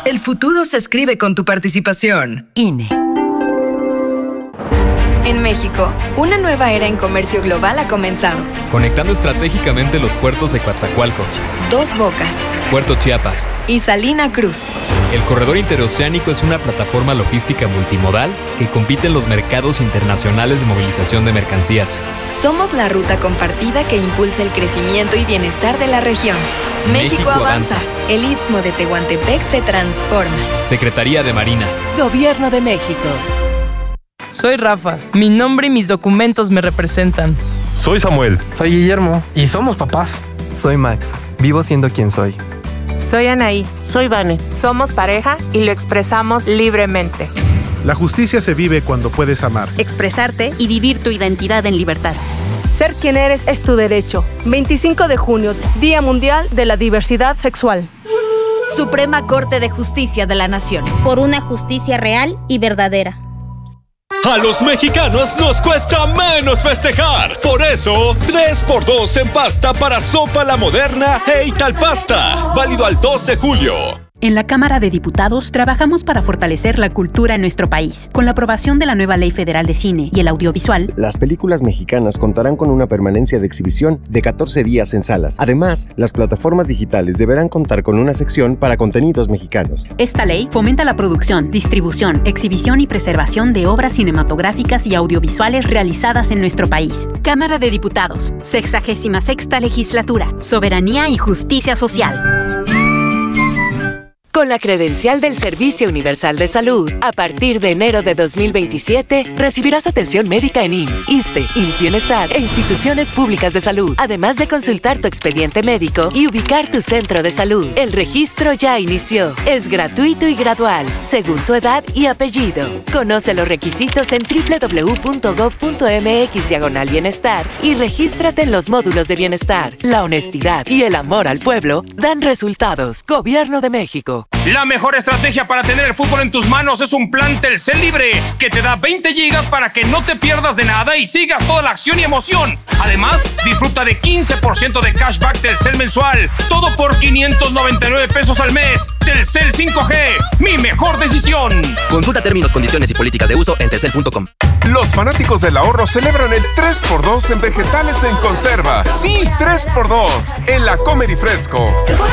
El futuro se escribe con tu participación. INE. En México, una nueva era en comercio global ha comenzado. Conectando estratégicamente los puertos de Coatzacoalcos, Dos Bocas, Puerto Chiapas y Salina Cruz. El corredor interoceánico es una plataforma logística multimodal que compite en los mercados internacionales de movilización de mercancías. Somos la ruta compartida que impulsa el crecimiento y bienestar de la región. México avanza. El Istmo de Tehuantepec se transforma. Secretaría de Marina. Gobierno de México. Soy Rafa. Mi nombre y mis documentos me representan. Soy Samuel. Soy Guillermo. Y somos papás. Soy Max. Vivo siendo quien soy. Soy Anaí. Soy Vane. Somos pareja y lo expresamos libremente. La justicia se vive cuando puedes amar, expresarte y vivir tu identidad en libertad. Ser quien eres es tu derecho. 25 de junio, Día Mundial de la Diversidad Sexual. Suprema Corte de Justicia de la Nación. Por una justicia real y verdadera. A los mexicanos nos cuesta menos festejar. Por eso, 3x2 en pasta para Sopa La Moderna e Italpasta. Válido al 2 de julio. En la Cámara de Diputados trabajamos para fortalecer la cultura en nuestro país. Con la aprobación de la nueva Ley Federal de Cine y el Audiovisual, las películas mexicanas contarán con una permanencia de exhibición de 14 días en salas. Además, las plataformas digitales deberán contar con una sección para contenidos mexicanos. Esta ley fomenta la producción, distribución, exhibición y preservación de obras cinematográficas y audiovisuales realizadas en nuestro país. Cámara de Diputados, 66ª Legislatura, Soberanía y Justicia Social. Con la credencial del Servicio Universal de Salud, a partir de enero de 2027, recibirás atención médica en IMSS, ISSSTE, IMSS Bienestar e instituciones públicas de salud, además de consultar tu expediente médico y ubicar tu centro de salud. El registro ya inició. Es gratuito y gradual, según tu edad y apellido. Conoce los requisitos en www.gov.mx/bienestar y regístrate en los módulos de bienestar. La honestidad y el amor al pueblo dan resultados. Gobierno de México. La mejor estrategia para tener el fútbol en tus manos es un plan Telcel Libre que te da 20 gigas para que no te pierdas de nada y sigas toda la acción y emoción. Además, disfruta de 15% de cashback Telcel mensual. Todo por 599 pesos al mes. Telcel 5G, mi mejor decisión. Consulta términos, condiciones y políticas de uso en telcel.com. Los fanáticos del ahorro celebran el 3x2 en vegetales en conserva. Sí, 3x2 en la Comer y Fresco.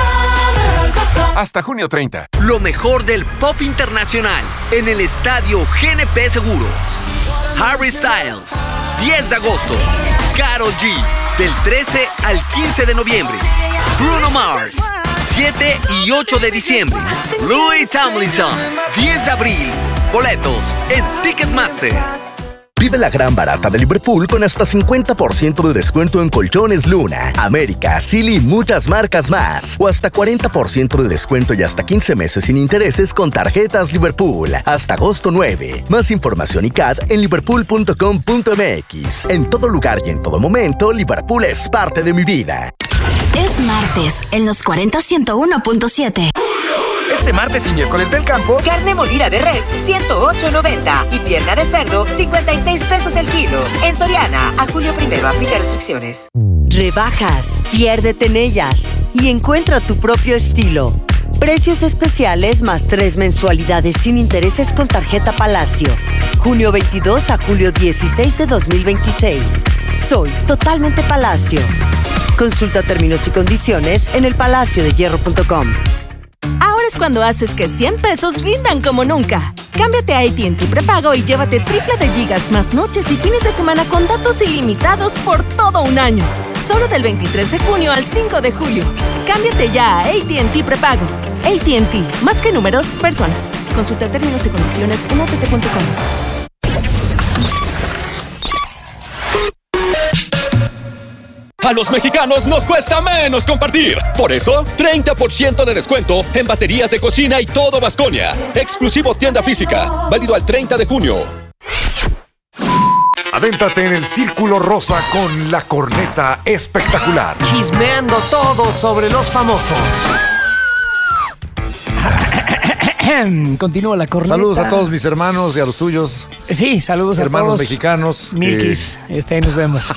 Hasta junio 30. Lo mejor del pop internacional en el estadio GNP Seguros. Harry Styles, 10 de agosto. Karol G, del 13 al 15 de noviembre. Bruno Mars, 7 y 8 de diciembre. Louis Tomlinson, 10 de abril. Boletos en Ticketmaster. Vive la gran barata de Liverpool con hasta 50% de descuento en colchones Luna, América, Silly y muchas marcas más. O hasta 40% de descuento y hasta 15 meses sin intereses con tarjetas Liverpool. Hasta agosto 9. Más información y CAD en liverpool.com.mx. En todo lugar y en todo momento, Liverpool es parte de mi vida. Es martes en los 40-101.7. Este martes y miércoles del campo, carne molida de res, 108.90 y pierna de cerdo, 56 pesos el kilo. En Soriana, a julio 1, aplica restricciones. Rebajas, piérdete en ellas y encuentra tu propio estilo. Precios especiales más 3 mensualidades sin intereses con tarjeta Palacio. Junio 22 a julio 16 de 2026. Soy totalmente Palacio. Consulta términos y condiciones en elpalaciodehierro.com. Ahora es cuando haces que 100 pesos rindan como nunca. Cámbiate a AT&T Prepago y llévate triple de gigas más noches y fines de semana con datos ilimitados por todo un año. Solo del 23 de junio al 5 de julio. Cámbiate ya a AT&T Prepago. AT&T, más que números, personas. Consulta términos y condiciones en att.com. A los mexicanos nos cuesta menos compartir. Por eso, 30% de descuento en baterías de cocina y todo Baskonia. Exclusivo tienda física. Válido al 30 de junio. Adéntrate en el Círculo Rosa con la corneta espectacular. Chismeando todo sobre los famosos. Continúa la corneta. Saludos a todos mis hermanos y a los tuyos. Sí, saludos hermanos a todos. Mexicanos. Milkis, nos vemos.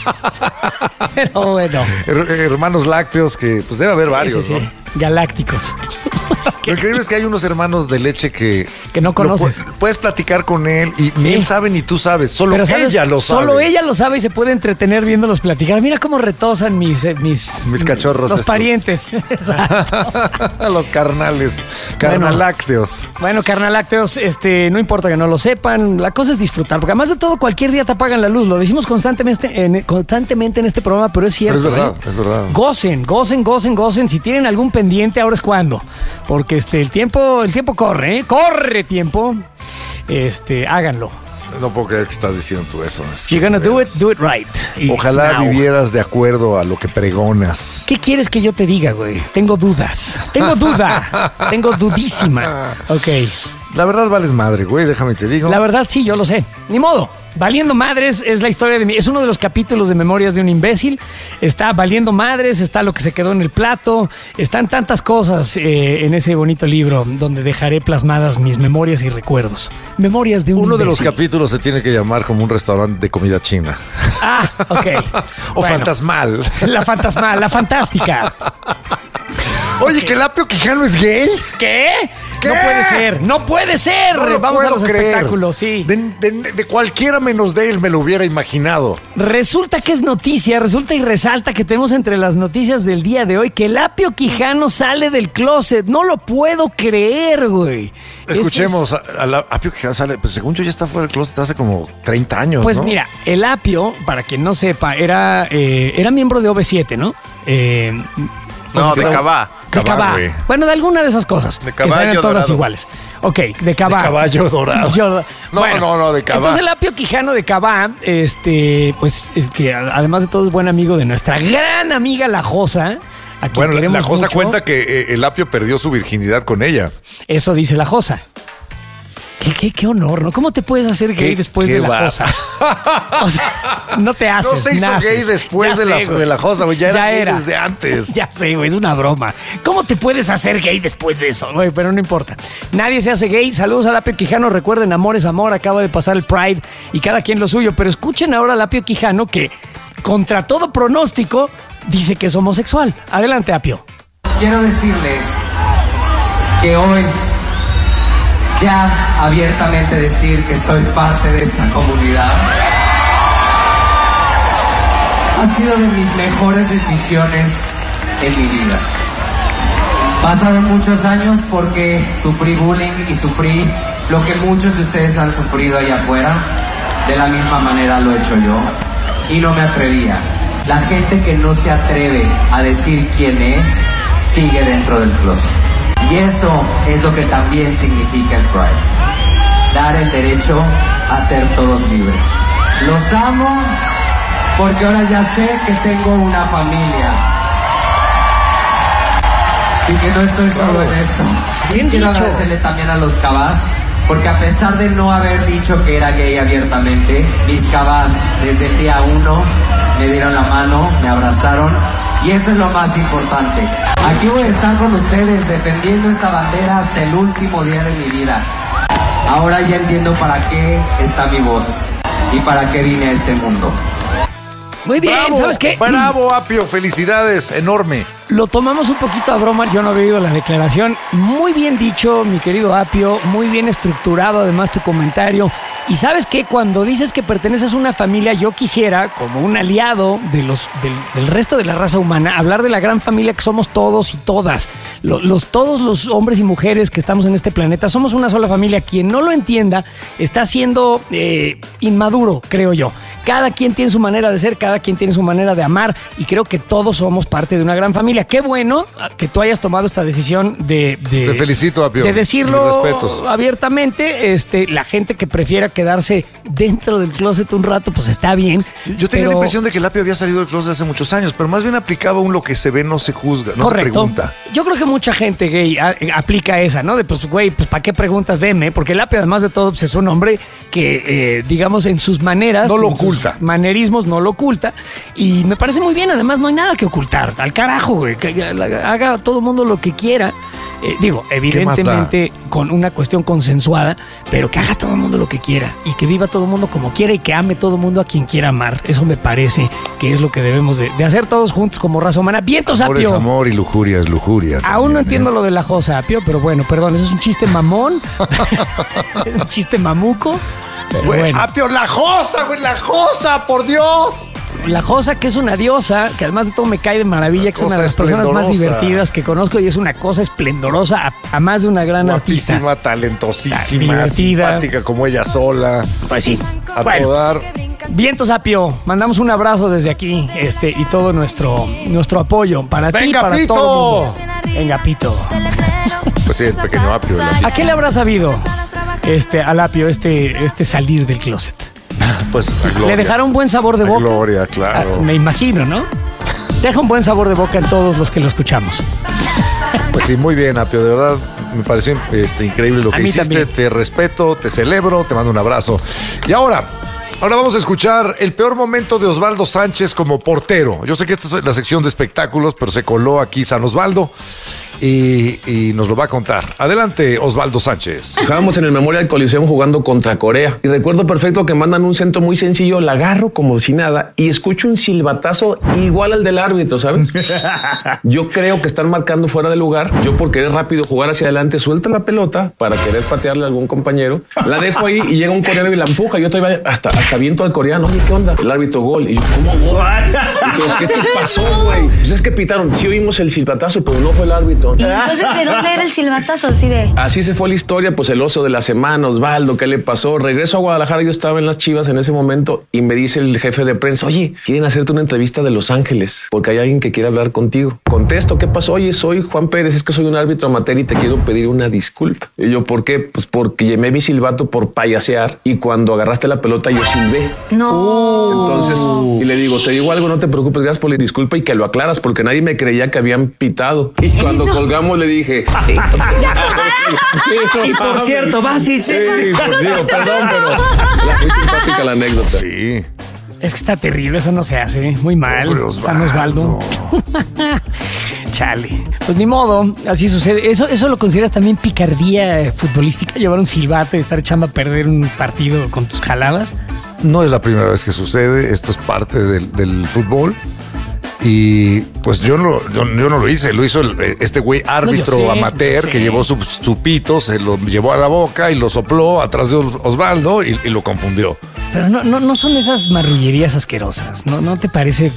Pero bueno. Hermanos lácteos que pues debe haber varios, sí. ¿no? Galácticos. Lo increíble es que hay unos hermanos de leche que no conoces. Puedes platicar con él y ni él sabe ni tú sabes. Solo ella lo sabe. Solo ella lo sabe y se puede entretener viéndolos platicar. Mira cómo retosan mis cachorros. Los parientes. Exacto. Los carnales. Carnalácteos. Bueno, carnalácteos, no importa que no lo sepan. La cosa es disfrutar. Porque además de todo, cualquier día te apagan la luz. Lo decimos constantemente en este programa, pero es cierto. Pero es verdad. Gocen. Si tienen algún pendiente, ahora es cuando. Porque el tiempo corre, corre tiempo. Háganlo. No puedo creer que estás diciendo tú eso. You're gonna do it right. Ojalá vivieras de acuerdo a lo que pregonas. ¿Qué quieres que yo te diga, güey? Tengo dudas. Tengo dudísima. Ok. La verdad vales madre, güey, déjame te digo. La verdad sí, yo lo sé. Ni modo. Valiendo Madres es la historia es uno de los capítulos de Memorias de un imbécil. Está Valiendo Madres, está Lo que se quedó en el plato, están tantas cosas en ese bonito libro donde dejaré plasmadas mis memorias y recuerdos. Memorias de un imbécil. Uno de los capítulos se tiene que llamar como un restaurante de comida china. Ah, ok. O fantasmal. La fantasmal, la fantástica. Oye, ¿que el Apio Quijano es gay? ¿Qué? No puede ser. Vamos a los espectáculos, sí. De cualquiera menos de él me lo hubiera imaginado. Resulta que es noticia, resulta y resalta que tenemos entre las noticias del día de hoy que el Apio Quijano sale del closet. No lo puedo creer, güey. Escuchemos, Apio Quijano sale, pues según yo ya está fuera del closet hace como 30 años, Pues ¿no? mira, el Apio, para quien no sepa, era miembro de OV7, ¿no? No, de Cabá. De Cabá. Bueno, de alguna de esas cosas. De caballo que salen todas dorado. iguales. Ok, de Cabá. De caballo dorado. No, de Cabá. Entonces el Apio Quijano de Cabá, pues es que además de todo es buen amigo de nuestra gran amiga La Josa. A quien queremos La Josa mucho. cuenta que el Apio perdió su virginidad con ella. Eso dice La Josa. Qué honor, ¿no? ¿Cómo te puedes hacer gay después de La Josa? O sea, no te haces, No se hizo gay después de la Josa, güey. Ya era desde antes. Ya sé, güey, es una broma. ¿Cómo te puedes hacer gay después de eso, güey? Pero no importa. Nadie se hace gay. Saludos al Apio Quijano. Recuerden, amor es amor. Acaba de pasar el Pride y cada quien lo suyo. Pero escuchen ahora al Apio Quijano que, contra todo pronóstico, dice que es homosexual. Adelante, Apio. Quiero decirles que hoy ya abiertamente decir que soy parte de esta comunidad ha sido de mis mejores decisiones en mi vida. Pasaron muchos años porque sufrí bullying y sufrí lo que muchos de ustedes han sufrido allá afuera. De la misma manera lo he hecho yo y no me atrevía. La gente que no se atreve a decir quién es sigue dentro del closet. Y eso es lo que también significa el Pride. Dar el derecho a ser todos libres. Los amo porque ahora ya sé que tengo una familia. Y que no estoy solo en esto. Quiero agradecerle también a los Cabás, porque a pesar de no haber dicho que era gay abiertamente, mis Cabás desde el día 1 me dieron la mano, me abrazaron. Y eso es lo más importante. Aquí voy a estar con ustedes defendiendo esta bandera hasta el último día de mi vida. Ahora ya entiendo para qué está mi voz y para qué vine a este mundo. Muy bien, ¡Bravo! ¿Sabes qué? Bravo, Apio, felicidades, enorme. Lo tomamos un poquito a broma, yo no había oído la declaración. Muy bien dicho, mi querido Apio, muy bien estructurado además tu comentario. Y ¿sabes qué? Cuando dices que perteneces a una familia, yo quisiera, como un aliado del resto de la raza humana, hablar de la gran familia que somos todos y todas. Todos los hombres y mujeres que estamos en este planeta, somos una sola familia. Quien no lo entienda está siendo inmaduro, creo yo. Cada quien tiene su manera de ser, cada quien tiene su manera de amar y creo que todos somos parte de una gran familia. Qué bueno que tú hayas tomado esta decisión Te felicito, Apio. de decirlo Mis respetos. abiertamente. La gente que prefiera quedarse dentro del closet un rato, pues está bien. Yo tenía la impresión de que el Apio había salido del closet hace muchos años, pero más bien aplicaba un lo que se ve no se juzga, no Correcto. se pregunta. Yo creo que mucha gente gay aplica esa, ¿no? De pues, güey, pues ¿para qué preguntas? Veme, porque el Apio además de todo pues, es un hombre que, digamos, en sus maneras, no lo en oculta. sus manerismos no lo oculta y me parece muy bien, además no hay nada que ocultar, al carajo, güey, que haga todo el mundo lo que quiera. Evidentemente con una cuestión consensuada, pero que haga todo el mundo lo que quiera y que viva todo el mundo como quiera y que ame todo el mundo a quien quiera amar. Eso me parece que es lo que debemos de hacer todos juntos como raza humana. ¡Vientos, Apio! Amor es amor y lujuria es lujuria. Aún también, no entiendo lo de la josa, Apio, pero bueno, perdón, eso es un chiste mamón, un chiste mamuco. Pero bueno. Apio, la josa, güey, la josa, por Dios. La josa, que es una diosa, que además de todo me cae de maravilla, que es una de las personas más divertidas que conozco y es una cosa esplendorosa a más de una gran artista. Guapísima, talentosísima, divertida, simpática como ella sola. Pues sí. A todo dar. Vientos, Apio, mandamos un abrazo desde aquí y todo nuestro apoyo para ti y para Pito. todo el mundo. Venga, Pito. Pues sí, el pequeño Apio. ¿A qué le habrá sabido al Apio este salir del closet? Pues le dejará un buen sabor de boca. Gloria, claro. Me imagino, ¿no? Deja un buen sabor de boca en todos los que lo escuchamos. Pues sí, muy bien, Apio, de verdad me pareció increíble lo que hiciste. También. Te respeto, te celebro, te mando un abrazo. Y ahora vamos a escuchar el peor momento de Osvaldo Sánchez como portero. Yo sé que esta es la sección de espectáculos, pero se coló aquí San Osvaldo y nos lo va a contar. Adelante, Osvaldo Sánchez. Jugábamos en el Memorial Coliseum jugando contra Corea y recuerdo perfecto que mandan un centro muy sencillo, la agarro como si nada y escucho un silbatazo igual al del árbitro, ¿sabes? Yo creo que están marcando fuera de lugar. Yo, por querer rápido jugar hacia adelante, suelto la pelota para querer patearle a algún compañero, la dejo ahí y llega un coreano y la empuja. Yo todavía hasta viento al coreano. Oye, ¿qué onda? El árbitro, gol. Y yo, ¿cómo gol? Entonces, ¿qué te pasó, güey? Pues es que pitaron. Sí oímos el silbatazo, pero no fue el árbitro. ¿Y entonces de dónde era el silbatazo? Así se fue la historia, pues el oso de la semana, Osvaldo, ¿qué le pasó? Regreso a Guadalajara, yo estaba en las Chivas en ese momento y me dice el jefe de prensa, oye, quieren hacerte una entrevista de Los Ángeles porque hay alguien que quiere hablar contigo. Contesto, ¿qué pasó? Oye, soy Juan Pérez, es que soy un árbitro amateur y te quiero pedir una disculpa. Y yo, ¿por qué? Pues porque llamé mi silbato por payasear y cuando agarraste la pelota yo silbé. No. Entonces, y le digo, te digo algo, no te preocupes, gracias por la disculpa y que lo aclaras porque nadie me creía que habían pitado. Y cuando colgamos le dije... Y por cierto, Basic. Sí, pues digo, perdón, pero muy simpática la anécdota. Sí. Es que está terrible, eso no se hace. Muy mal. San Osvaldo. Chale. Pues ni modo, así sucede. ¿Eso lo consideras también picardía futbolística? ¿Llevar un silbato y estar echando a perder un partido con tus jaladas? No es la primera vez que sucede, esto es parte del fútbol. Y pues yo no lo hice, lo hizo este güey árbitro amateur que llevó su pito, se lo llevó a la boca y lo sopló atrás de Osvaldo y lo confundió. Pero no son esas marrullerías asquerosas, ¿no te parece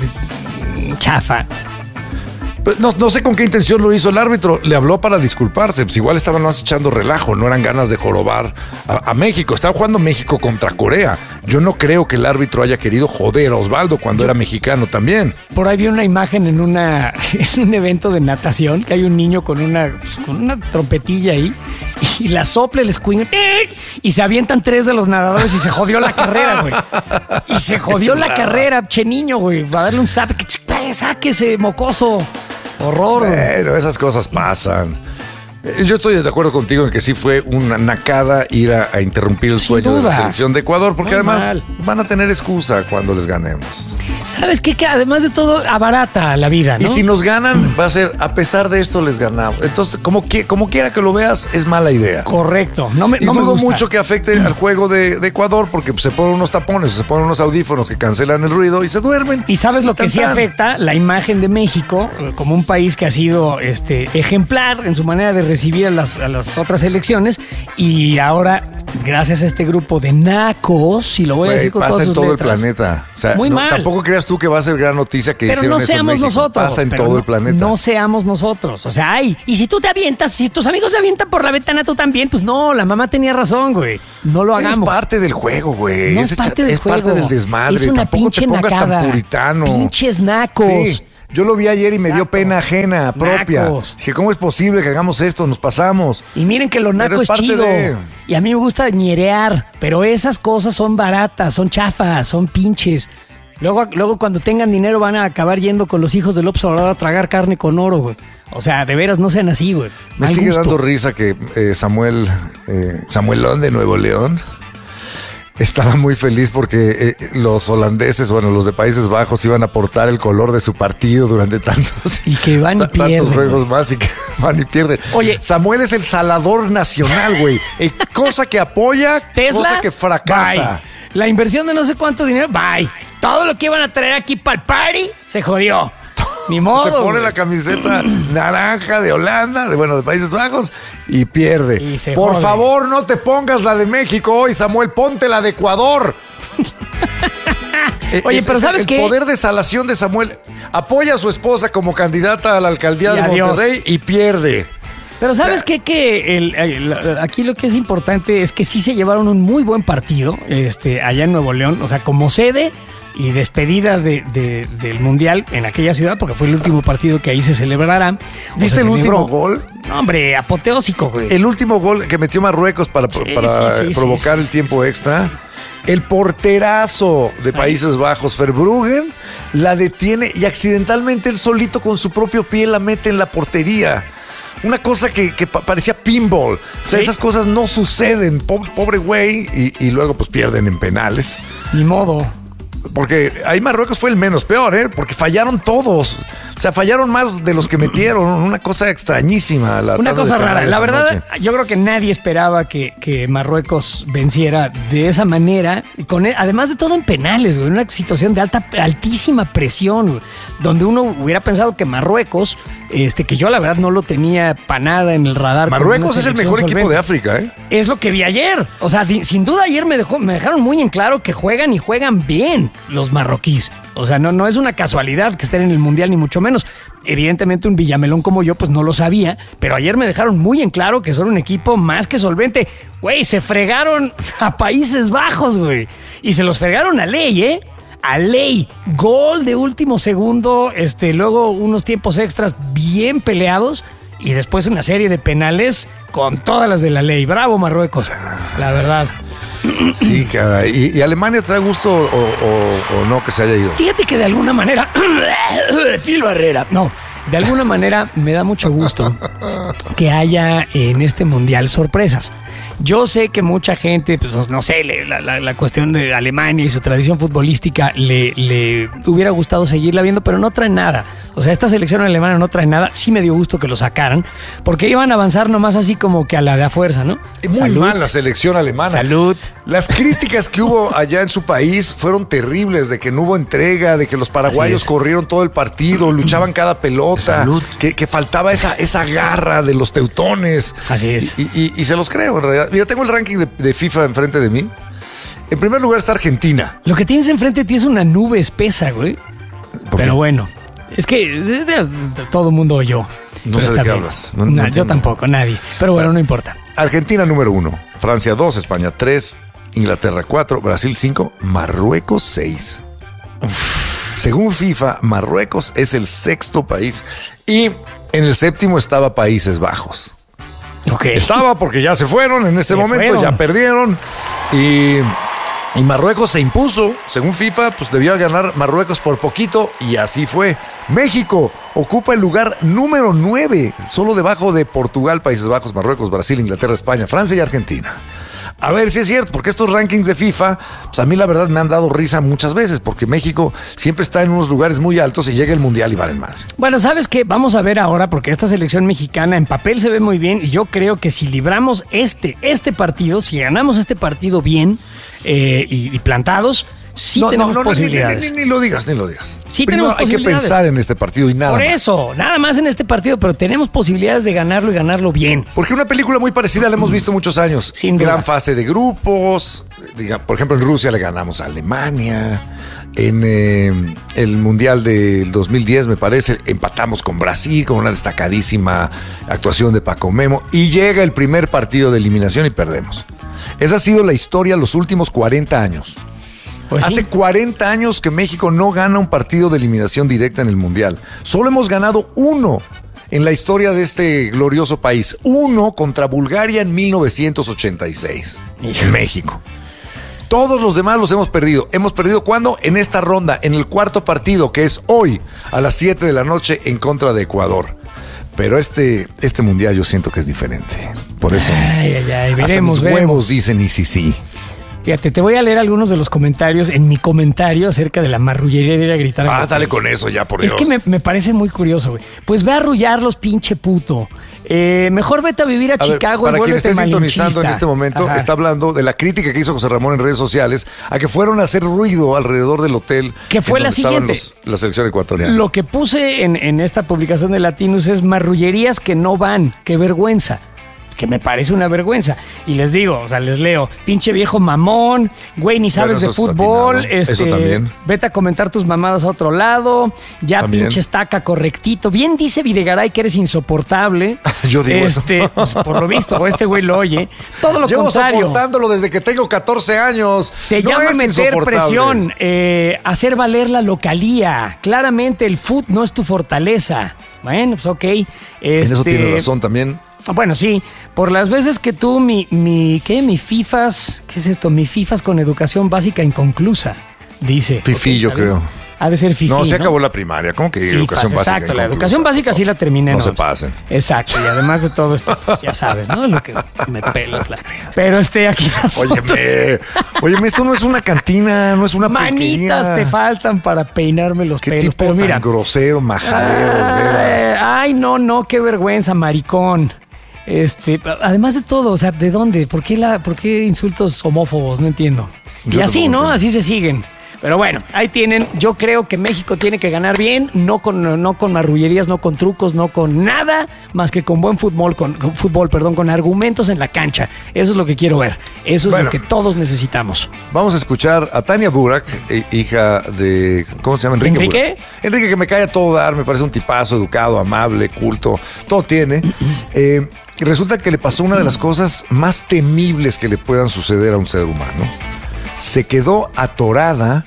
chafa? Pues no sé con qué intención lo hizo el árbitro. Le habló para disculparse. Pues igual estaban más echando relajo. No eran ganas de jorobar a México. Estaba jugando México contra Corea. Yo no creo que el árbitro haya querido joder a Osvaldo cuando era mexicano también. Por ahí vi una imagen en un evento de natación que hay un niño con una trompetilla ahí y la sopla el squing y se avientan 3 de los nadadores y se jodió la carrera, güey. Y se jodió la carrera, che niño, güey. Va a darle un zap. Sáquese, mocoso. Horror. Pero esas cosas pasan. Yo estoy de acuerdo contigo en que sí fue una nacada ir a interrumpir el sueño de la selección de Ecuador, porque además van a tener excusa cuando les ganemos. ¿Sabes qué? Que además de todo abarata la vida, ¿no? Y si nos ganan, va a ser, a pesar de esto les ganamos. Entonces, como quiera que lo veas, es mala idea. Correcto. No me gusta mucho que afecte al juego de Ecuador, porque se ponen unos tapones, se ponen unos audífonos que cancelan el ruido y se duermen. Y sabes lo que sí afecta, la imagen de México como un país que ha sido ejemplar en su manera de recibir a las otras elecciones, y ahora gracias a este grupo de nacos, si lo voy a decir con todas sus letras. Pasa en todo el planeta. O sea, muy mal. Tampoco creas tú que va a ser gran noticia que hicieron eso en México. Nosotros. Pasa en todo el planeta. No seamos nosotros. O sea, y si tú te avientas, si tus amigos se avientan por la ventana, tú también, pues no, la mamá tenía razón, güey. No lo hagamos. Es parte del juego, güey. No es parte del juego. Es parte del desmadre. Es una Tampoco te pongas tan puritano. Pinches nacos. Sí. Yo lo vi ayer y me dio pena ajena, propia. Nacos. Dije, ¿cómo es posible que hagamos esto? Nos pasamos. Y miren que lo naco es chido. Y a mí me gusta ñerear, pero esas cosas son baratas, son chafas, son pinches. Luego cuando tengan dinero van a acabar yendo con los hijos del López Obrador a tragar carne con oro, güey. O sea, de veras, no sean así, güey. Me sigue dando risa que Samuelón de Nuevo León estaba muy feliz porque los holandeses, los de Países Bajos iban a portar el color de su partido durante tantos juegos más y que van y pierden. Oye, Samuel es el salador nacional, güey. Cosa que apoya, Tesla, cosa que fracasa. Bye. La inversión de no sé cuánto dinero, bye. Todo lo que iban a traer aquí para el party se jodió. Ni modo. Se pone güey. la camiseta naranja de Holanda, de Países Bajos, y pierde. Y Por favor, no te pongas la de México hoy, Samuel, ponte la de Ecuador. Oye, pero ¿sabes qué? El poder de salación de Samuel. Apoya a su esposa como candidata a la alcaldía de Monterrey y pierde. Pero ¿sabes qué? Que aquí lo que es importante es que sí se llevaron un muy buen partido allá en Nuevo León, o sea, como sede y despedida del Mundial en aquella ciudad, porque fue el último partido que ahí se celebrará. ¿Viste el último gol? No, hombre, apoteósico, güey. El último gol que metió Marruecos para provocar el tiempo extra. El porterazo de Países Bajos, Verbruggen, la detiene y accidentalmente él solito con su propio pie la mete en la portería. Una cosa que parecía pinball. O sea, esas cosas no suceden. Pobre güey. Y luego pues pierden en penales. Ni modo. Porque ahí Marruecos fue el menos peor, porque fallaron todos. O sea, fallaron más de los que metieron. Una cosa extrañísima. Una cosa rara. La verdad, yo creo que nadie esperaba que Marruecos venciera de esa manera. Además de todo en penales, güey. Una situación de altísima presión, güey, donde uno hubiera pensado que Marruecos, que yo la verdad no lo tenía para nada en el radar. Marruecos es el mejor equipo de África, Es lo que vi ayer. O sea, sin duda ayer me dejaron muy en claro que juegan y juegan bien los marroquíes. O sea, no es una casualidad que estén en el Mundial, ni mucho menos. Evidentemente un villamelón como yo, pues no lo sabía, pero ayer me dejaron muy en claro que son un equipo más que solvente. Güey, se fregaron a Países Bajos, güey. Y se los fregaron a ley, a ley. Gol de último segundo, luego unos tiempos extras bien peleados y después una serie de penales con todas las de la ley. Bravo, Marruecos, la verdad. Sí, caray. ¿Y Alemania te da gusto o no que se haya ido? Fíjate que de alguna manera... Phil Barrera. No, de alguna manera me da mucho gusto que haya en este Mundial sorpresas. Yo sé que mucha gente, pues no sé, la cuestión de Alemania y su tradición futbolística le hubiera gustado seguirla viendo, pero no trae nada. O sea, esta selección alemana no trae nada. Sí me dio gusto que lo sacaran, porque iban a avanzar nomás así como que a la de a fuerza, ¿no? Muy mal la selección alemana. Salud. Las críticas que hubo allá en su país fueron terribles, de que no hubo entrega, de que los paraguayos corrieron todo el partido, luchaban cada pelota, Salud. Que faltaba esa garra de los teutones. Así es. Y se los creo, en realidad. Mira, tengo el ranking de FIFA enfrente de mí. En primer lugar está Argentina. Lo que tienes enfrente de ti es una nube espesa, güey. Pero bueno, es que todo el mundo oyó. No sé de qué hablas. No, yo tampoco, nadie. Pero bueno, no importa. Argentina número 1, Francia 2, España 3, Inglaterra 4, Brasil 5, Marruecos 6. Según FIFA, Marruecos es el 6º país y en el 7º estaba Países Bajos. Okay. Estaba porque ya se fueron en este momento, ya perdieron y Marruecos se impuso. Según FIFA, pues debía ganar Marruecos por poquito y así fue. México ocupa el lugar número 9, solo debajo de Portugal, Países Bajos, Marruecos, Brasil, Inglaterra, España, Francia y Argentina. A ver si es cierto, porque estos rankings de FIFA, pues a mí la verdad me han dado risa muchas veces, porque México siempre está en unos lugares muy altos y llega el Mundial y valen madre. Bueno, ¿sabes qué? Vamos a ver ahora, porque esta selección mexicana en papel se ve muy bien y yo creo que si libramos este partido, si ganamos este partido bien y plantados, sí tenemos posibilidades. Ni lo digas. Sí, primero hay que pensar en este partido y nada más. Por más. eso, nada más en este partido, pero tenemos posibilidades de ganarlo y ganarlo bien. Porque una película muy parecida la hemos visto muchos años. Sin duda. Gran fase de grupos. Por ejemplo, en Rusia le ganamos a Alemania. En el Mundial del 2010, me parece, empatamos con Brasil con una destacadísima actuación de Paco Memo. Y llega el primer partido de eliminación y perdemos. Esa ha sido la historia los últimos 40 años. Pues hace 40 años que México no gana un partido de eliminación directa en el Mundial. Solo hemos ganado uno en la historia de este glorioso país. Uno contra Bulgaria en 1986, en México. Todos los demás los hemos perdido. ¿Hemos perdido cuándo? En esta ronda, en el cuarto partido, que es hoy, a las 7 de la noche, en contra de Ecuador. Pero este Mundial yo siento que es diferente. Por eso, veremos, hasta mis huevos dicen y sí. Fíjate, te voy a leer algunos de los comentarios en mi comentario acerca de la marrullería de ir a gritar. Dale con eso ya, por Dios. Es que me parece muy curioso, güey. Pues ve a arrullarlos, pinche puto. Mejor vete a vivir a Chicago. Para quien esté sintonizando en este momento, Ajá. está hablando de la crítica que hizo José Ramón en redes sociales a que fueron a hacer ruido alrededor del hotel. Que fue la siguiente. La selección ecuatoriana. Lo que puse en esta publicación de Latinos es marrullerías que no van. Qué vergüenza. Que me parece una vergüenza. Y les digo, o sea, les leo, pinche viejo mamón, güey, ni sabes de fútbol, Eso también. Vete a comentar tus mamadas a otro lado, ya También. pinche estaca correctito. Bien dice Videgaray que eres insoportable. Yo digo eso. Pues, por lo visto, o este güey lo oye. Todo lo Llevo contrario. soportándolo desde que tengo 14 años. Se No llama es meter insoportable. presión, hacer valer la localía. Claramente el fut no es tu fortaleza. Bueno, pues ok. En eso tienes razón también. Bueno, sí, por las veces que tú, mi FIFAs, ¿qué es esto? Mi FIFAs con educación básica inconclusa, dice. Fifí, yo creo. Ha de ser fifí, No, se acabó la primaria. ¿Cómo que FIFAs, educación básica? exacto, la educación básica sí la terminé. No se pasen. Exacto, y además de todo esto, pues, ya sabes, ¿no? Lo que me pelas la... Pero aquí las Óyeme, esto no es una cantina, no es una manitas pequeña. te faltan para peinarme los ¿Qué pelos, tipo pero mira. tan grosero, majadero, de veras? Ay, no, qué vergüenza, maricón. Además de todo, o sea, ¿de dónde? ¿Por qué insultos homófobos? No entiendo. Yo y así, tampoco ¿no? entiendo. Así se siguen. Pero bueno, ahí tienen. Yo creo que México tiene que ganar bien, no con marrullerías, no con trucos, no con nada, más que con buen fútbol, con argumentos en la cancha. Eso es lo que quiero ver. Eso es lo que todos necesitamos. Vamos a escuchar a Tania Burak, hija de, ¿cómo se llama? Enrique Burak. Enrique, que me cae a todo dar, me parece un tipazo, educado, amable, culto, todo tiene. Y resulta que le pasó una de las cosas más temibles que le puedan suceder a un ser humano. Se quedó atorada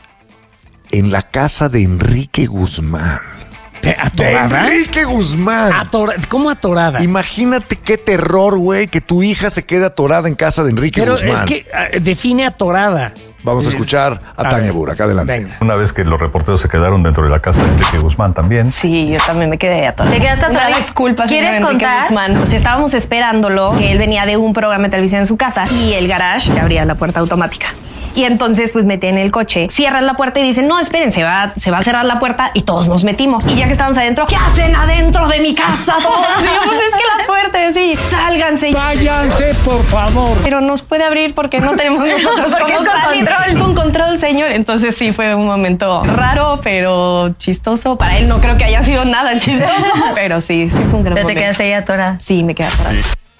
en la casa de Enrique Guzmán. ¿Atorada? De Enrique Guzmán. ¿Cómo atorada? Imagínate qué terror, güey, que tu hija se quede atorada en casa de Enrique Guzmán. Pero es que define atorada. Vamos a escuchar a Tania Burak. Adelante. Venga. Una vez que los reporteros se quedaron dentro de la casa de Enrique Guzmán también. Sí, yo también me quedé atorada. ¿Te quedaste atorada? Una disculpa, ¿Quieres señor Enrique contar? Guzmán. O sea, estábamos esperándolo, que él venía de un programa de televisión en su casa y el garage se abría la puerta automática. Y entonces, pues metí en el coche, cierran la puerta y dicen, no, esperen, se va a cerrar la puerta y todos nos metimos. Y ya que estábamos adentro, ¿qué hacen adentro de mi casa todos? Y yo, pues es que la puerta es así, sálganse. Váyanse, por favor. Pero nos puede abrir porque no tenemos nosotros Porque cómo es con salir. control. Con control, señor. Entonces sí, fue un momento raro, pero chistoso. Para él no creo que haya sido nada chistoso, pero sí fue un gran ¿Pero te momento. quedaste ahí atorada? Sí, me quedé atorada.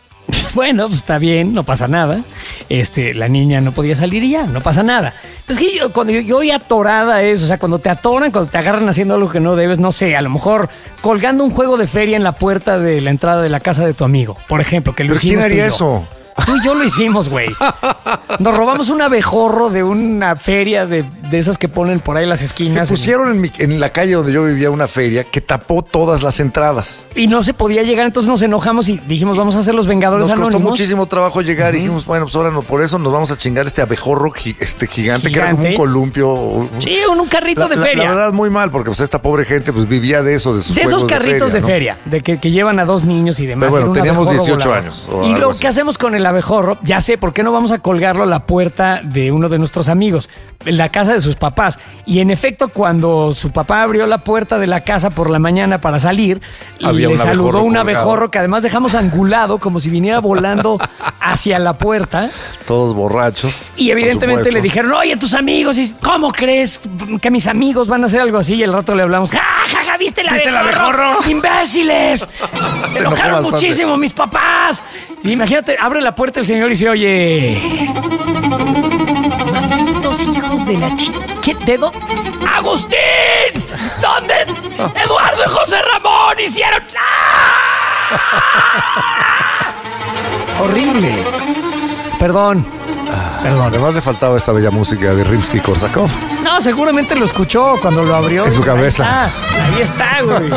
Bueno, pues está bien, no pasa nada. La niña no podía salir y ya, no pasa nada. Pues que cuando yo oí atorada es, o sea, cuando te atoran, cuando te agarran haciendo algo que no debes, no sé, a lo mejor colgando un juego de feria en la puerta de la entrada de la casa de tu amigo, por ejemplo, que lo ¿Pero hicimos. quién haría tú y yo. eso? Tú y yo lo hicimos, güey. Nos robamos un abejorro de una feria de esas que ponen por ahí las esquinas. Se pusieron en la calle donde yo vivía una feria que tapó todas las entradas. Y no se podía llegar, entonces nos enojamos y dijimos, vamos a hacer los Vengadores Nos costó Anónimos. muchísimo trabajo llegar y dijimos, bueno, pues ahora no, por eso nos vamos a chingar este abejorro gigante, que era como un columpio. Sí, un carrito de feria. La verdad, muy mal, porque pues esta pobre gente pues vivía de eso, de sus de esos juegos carritos de feria, ¿no? de que llevan a dos niños y demás. Pero bueno, Era un teníamos abejorro 18 volador. años. o Y algo lo así. que hacemos con el abejorro, ya sé, ¿por qué no vamos a colgarlo a la puerta de uno de nuestros amigos? En la casa de sus papás. Y en efecto, cuando su papá abrió la puerta de la casa por la mañana para salir, Había le un saludó abejorro un colgado. abejorro que además dejamos angulado como si viniera volando hacia la puerta. Todos borrachos. Y evidentemente por supuesto. le dijeron, oye, tus amigos, ¿y ¿cómo crees que mis amigos van a hacer algo así? Y al rato le hablamos, ¡ja, ja, ja! ¿Viste el abejorro? ¡Imbéciles! Se enojó enojaron bastante. muchísimo mis papás. Y imagínate, abre la puerta el señor y dice, oye, malditos hijos de la chica. ¿Qué dedo? ¡Agustín! ¿Dónde Eduardo y José Ramón hicieron? ¡Ah! Horrible. Perdón. Además le faltaba esta bella música de Rimsky-Korsakov. No, seguramente lo escuchó cuando lo abrió. En su cabeza. Ahí está, güey.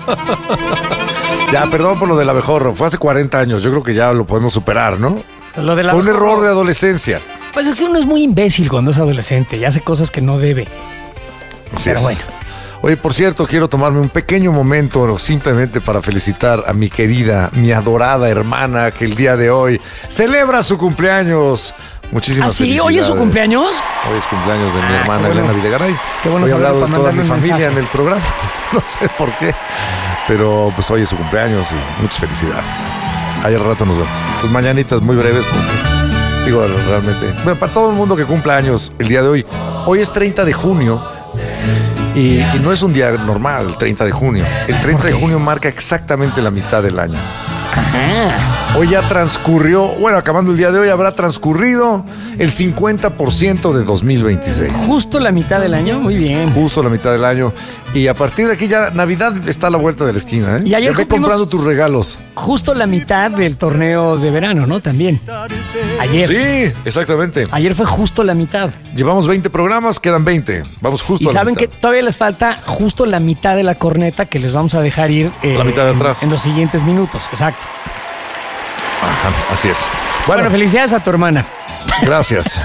Ya, perdón por lo del abejorro. Fue hace 40 años. Yo creo que ya lo podemos superar, ¿no? Lo del Fue un abejorro. error de adolescencia. Pues es que uno es muy imbécil cuando es adolescente y hace cosas que no debe. Así Pero es. bueno. Oye, por cierto, quiero tomarme un pequeño momento simplemente para felicitar a mi querida, mi adorada hermana que el día de hoy celebra su cumpleaños. Muchísimas felicidades. ¿Hoy es su cumpleaños? Hoy es cumpleaños de mi hermana Elena Videgaray. Qué bueno. Hoy he hablado de toda mi familia en el programa. No sé por qué. Pero pues hoy es su cumpleaños y muchas felicidades. Ayer al rato nos vemos. Tus mañanitas muy breves porque, digo, realmente. Bueno, para todo el mundo que cumpla años el día de hoy. Hoy es 30 de junio. Y no es un día normal, el 30 de junio. El 30 de junio marca exactamente la mitad del año. Ajá. Hoy ya transcurrió, bueno, acabando el día de hoy, habrá transcurrido el 50% de 2026. Justo la mitad del año, muy bien. Justo la mitad del año. Y a partir de aquí ya Navidad está a la vuelta de la esquina, ¿eh? Y ayer ve comprando tus regalos. Justo la mitad del torneo de verano, ¿no? También. Ayer. Sí, exactamente. Ayer fue justo la mitad. Llevamos 20 programas, quedan 20. Vamos justo a la mitad. Y saben que todavía les falta justo la mitad de la corneta que les vamos a dejar ir. La mitad de atrás. En los siguientes minutos, exacto. Ajá, así es. Bueno, felicidades a tu hermana. Gracias.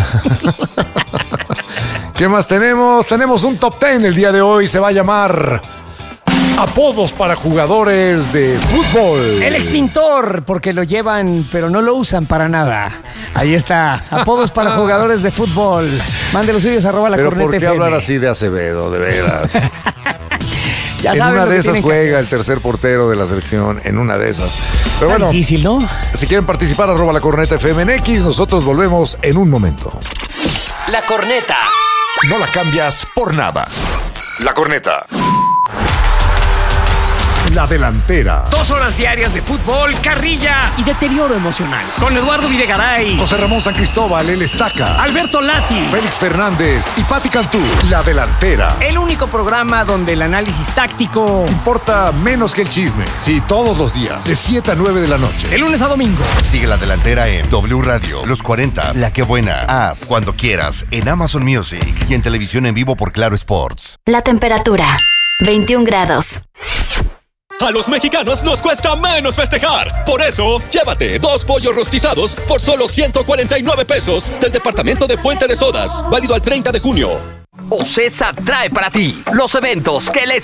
¿Qué más tenemos? Tenemos un top 10 el día de hoy. Se va a llamar apodos para jugadores de fútbol. El extintor, porque lo llevan, pero no lo usan para nada. Ahí está. Apodos para jugadores de fútbol. Mande los suyos, @la corneta. Pero ¿por qué FM? hablar así de Acevedo? De veras. Ya en saben una de esas juega el el tercer portero de la selección, en una de esas. Pero bueno, difícil, ¿no? Si quieren participar, @la corneta FM en X. Nosotros volvemos en un momento. La corneta. No la cambias por nada. La corneta. La delantera. 2 horas diarias de fútbol, carrilla y deterioro emocional. Con Eduardo Videgaray, José Ramón San Cristóbal, el Estaca, Alberto Lati, Félix Fernández y Pati Cantú. La delantera. El único programa donde el análisis táctico importa menos que el chisme. Sí, todos los días, de 7 a 9 de la noche. De lunes a domingo. Sigue La Delantera en W Radio, Los 40, La Que Buena, Haz, cuando quieras, en Amazon Music y en televisión en vivo por Claro Sports. La temperatura, 21 grados. A los mexicanos nos cuesta menos festejar. Por eso, llévate 2 pollos rostizados por solo 149 pesos del departamento de Fuente de Sodas. Válido al 30 de junio. Ocesa trae para ti los eventos que les